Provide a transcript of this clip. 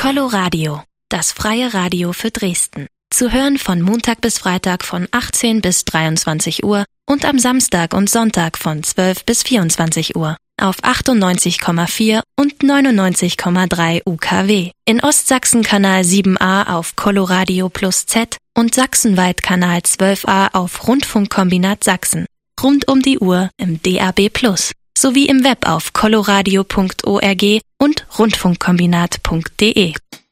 Coloradio, das freie Radio für Dresden. Zu hören von Montag bis Freitag von 18 bis 23 Uhr und am Samstag und Sonntag von 12 bis 24 Uhr auf 98,4 und 99,3 UKW. In Ostsachsen Kanal 7a auf Coloradio Plus Z und sachsenweit Kanal 12a auf Rundfunkkombinat Sachsen. Rund um die Uhr im DAB Plus sowie im Web auf coloradio.org und rundfunkkombinat.de.